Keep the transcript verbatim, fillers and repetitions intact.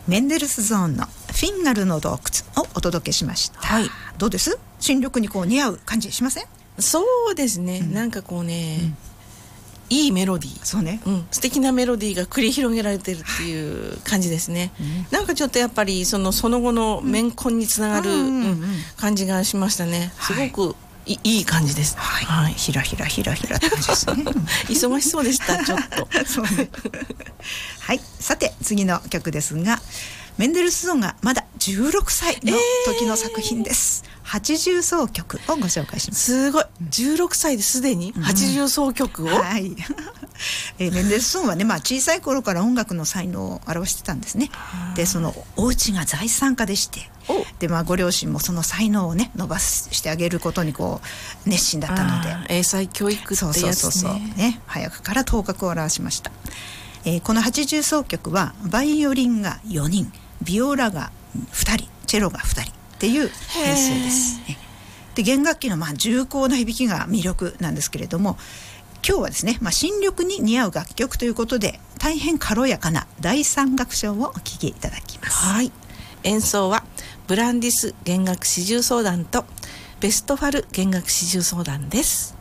メンデルスゾーンのフィンガルの洞窟をお届けしました、はい、どうです？新緑にこう似合う感じしません？ そうですね、うん、なんかこうね、うん、いいメロディー、 そうね、 うん、素敵なメロディーが繰り広げられてるっていう感じですね、はい、なんかちょっとやっぱりそのその後の面婚につながる、うんうん、感じがしましたね。すごく、はい、い, いい感じです、 はいはい、ひらひらひらひらって感じですね忙しそうでしたちょっとそう、ね、はい、さて次の曲ですが、メンデルスゾーンがまだじゅうろくさいの時の作品です、えー、八重奏曲をご紹介します。 すごい、じゅうろくさいですでに八重奏曲を、うん、 はいえー、メンデルスゾーンはね、まあ、小さい頃から音楽の才能を表してたんですね。でそのお家が財産家でしてで、まあ、ご両親もその才能をね伸ばしてあげることにこう熱心だったので、 英才教育ってやつね。そうそうそうそう、 ね、早くから頭角を現しました。えー、この八重奏曲はバイオリンがよにん、ビオラがふたり、チェロがふたりっていう編成です、ね、で弦楽器のまあ重厚な響きが魅力なんですけれども、今日はですね、まあ、新緑に似合う楽曲ということで大変軽やかな第三楽章をお聴きいただきます。 はい、演奏はブランディス弦楽四重奏団とベストファル弦楽四重奏団です。